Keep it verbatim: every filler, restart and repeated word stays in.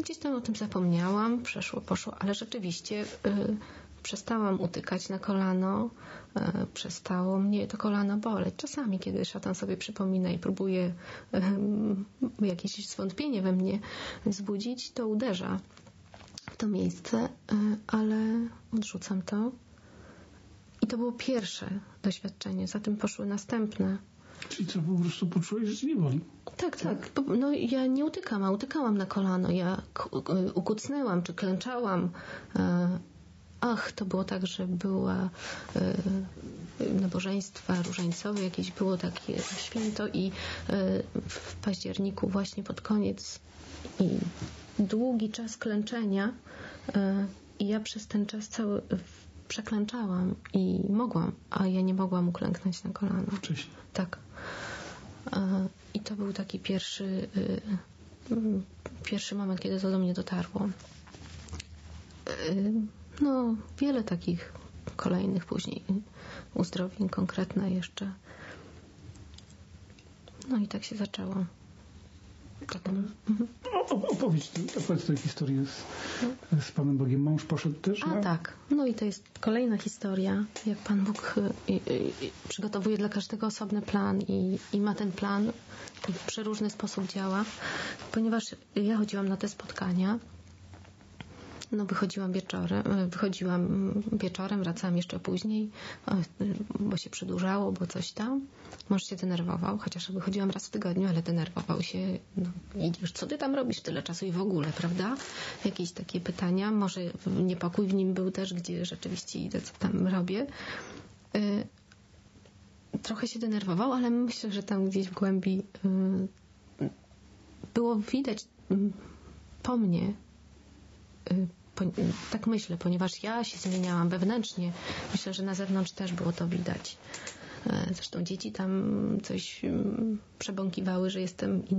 gdzieś tam o tym zapomniałam, przeszło, poszło, ale rzeczywiście y, przestałam utykać na kolano, y, przestało mnie to kolano boleć. Czasami, kiedy szatan sobie przypomina i próbuje y, jakieś zwątpienie we mnie wzbudzić, to uderza w to miejsce, y, ale odrzucam to. I to było pierwsze doświadczenie, za tym poszły następne. Czyli co, po prostu poczułeś, że cię nie boli? Tak, tak. No ja nie utykam, a utykałam na kolano. Ja ukucnęłam, czy klęczałam. Ach, to było tak, że była nabożeństwa różańcowe, jakieś było takie święto i w październiku właśnie pod koniec i długi czas klęczenia i ja przez ten czas cały przeklęczałam i mogłam, a ja nie mogłam uklęknąć na kolano. Wcześniej. Tak. I to był taki pierwszy pierwszy moment, kiedy to do mnie dotarło. No, wiele takich kolejnych później uzdrowień, konkretne jeszcze. No i tak się zaczęło. Mhm. Opowiedz, opowiedz tę historię z, no. z Panem Bogiem. Mąż poszedł też? A na... tak. No i to jest kolejna historia, jak Pan Bóg y, y, y, przygotowuje dla każdego osobny plan i, i ma ten plan i w przeróżny sposób działa. Ponieważ ja chodziłam na te spotkania, no wychodziłam wieczorem, wychodziłam wieczorem, wracałam jeszcze później, bo się przedłużało, bo coś tam. Mąż się denerwował, chociaż wychodziłam raz w tygodniu, ale denerwował się. No, idziesz, co ty tam robisz tyle czasu i w ogóle, prawda? Jakieś takie pytania. Może niepokój w nim był też, gdzie rzeczywiście idę, co tam robię. Trochę się denerwował, ale myślę, że tam gdzieś w głębi było widać po mnie, tak myślę, ponieważ ja się zmieniałam wewnętrznie. Myślę, że na zewnątrz też było to widać. Zresztą dzieci tam coś przebąkiwały, że jestem